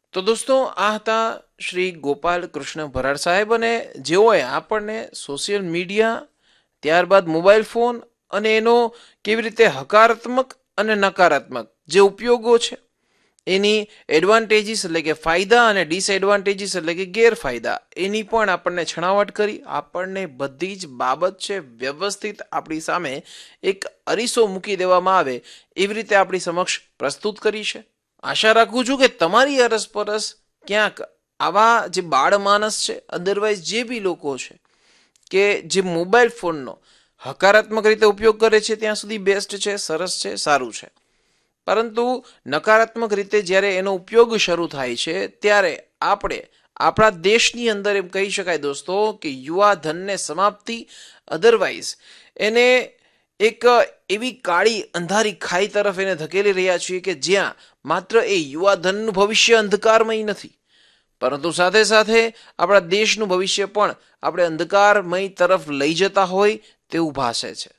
તો દોસ્તો આ હતા શ્રી ગોપાલ કૃષ્ણ ભરાડ સાહેબ, અને જેઓએ આપણને સોશિયલ મીડિયા, ત્યારબાદ મોબાઈલ ફોન અને એનો કેવી રીતે હકારાત્મક અને નકારાત્મક જે ઉપયોગો છે, એની એડવાન્ટેજીસ એટલે કે ફાયદા અને ડિસએડવાન્ટેજીસ એટલે કે ગેરફાયદા, એની પણ આપણને છણાવટ કરી. આપણને બધી જ બાબત છે વ્યવસ્થિત આપણી સામે એક અરીસો મૂકી દેવામાં આવે એવી રીતે આપણી સમક્ષ પ્રસ્તુત કરી છે. આશા રાખું છું કે તમારી અરસપરસ ક્યાંક આવા જે બાળ માનસ છે, અદરવાઇઝ જે બી લોકો છે કે જે મોબાઈલ ફોનનો હકારાત્મક રીતે ઉપયોગ કરે છે ત્યાં સુધી બેસ્ટ છે, સરસ છે, સારું છે. પરંતુ નકારાત્મક રીતે જ્યારે એનો ઉપયોગ શરૂ થાય છે ત્યારે આપણે આપણા દેશની અંદર એમ કહી શકાય દોસ્તો કે યુવા ધનને સમાપ્તિ, અધરવાઇઝ એને એક એવી કાળી અંધારી ખાઈ તરફ એને ધકેલી રહ્યા છીએ કે જ્યાં માત્ર એ યુવા ધનનું ભવિષ્ય અંધકારમય નથી, પરંતુ સાથે સાથે આપણા દેશનું ભવિષ્ય પણ આપણે અંધકારમય તરફ લઈ જતા હોય તેવું ભાસે છે.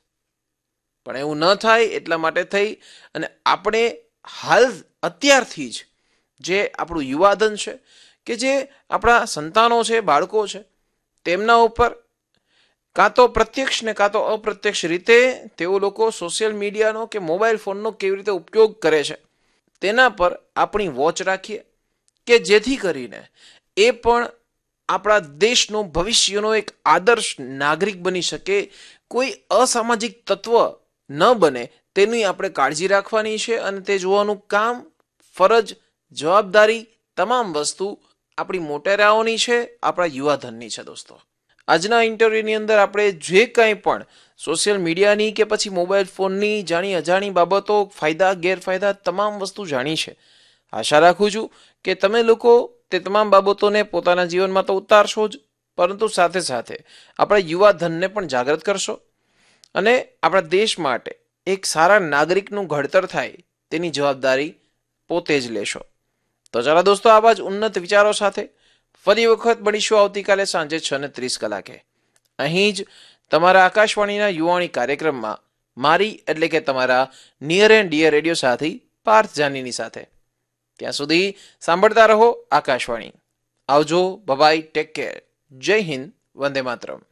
પણ એવું ન થાય એટલા માટે થઈ અને આપણે હાલ અત્યારથી જ જે આપણું યુવાધન છે કે જે આપણા સંતાનો છે, બાળકો છે, તેમના ઉપર કાં તો પ્રત્યક્ષ ને કાં તો અપ્રત્યક્ષ રીતે તેઓ લોકો સોશિયલ મીડિયાનો કે મોબાઈલ ફોનનો કેવી રીતે ઉપયોગ કરે છે તેના પર આપણી વોચ રાખીએ કે જેથી કરીને એ પણ આપણા દેશનો ભવિષ્યનો એક આદર્શ નાગરિક બની શકે, કોઈ અસામાજિક તત્વ ન બને તેની આપણે કાળજી રાખવાની છે. અને તે જોવાનું કામ, ફરજ, જવાબદારી તમામ વસ્તુ આપણી મોટેરાઓની છે, આપણા યુવાધનની છે. દોસ્તો આજના ઇન્ટરવ્યુની અંદર આપણે જે કંઈ પણ સોશિયલ મીડિયાની કે પછી મોબાઈલ ફોનની જાણી અજાણી બાબતો, ફાયદા ગેરફાયદા તમામ વસ્તુ જાણી છે. આશા રાખું છું કે તમે લોકો તે તમામ બાબતોને પોતાના જીવનમાં તો ઉતારશો જ, પરંતુ સાથે સાથે આપણા યુવા ધનને પણ જાગૃત કરશો અને આપણા દેશ માટે એક સારા નાગરિકનું ઘડતર થાય તેની જવાબદારી પોતે જ લેશો. તો ચાલો દોસ્તો, આવા જ ઉન્નત વિચારો સાથે ફરી વખત મળીશું આવતીકાલે સાંજે 6:30 અહીં જ તમારા આકાશવાણીના યુવાણી કાર્યક્રમમાં, મારી એટલે કે તમારા નિયર એન્ડ ડિયર રેડિયો સાથી પાર્થ જાનીની સાથે. ત્યાં સુધી સાંભળતા રહો આકાશવાણી. આવજો, બાય, ટેક કેર, જય હિન્દ, વંદે માતરમ.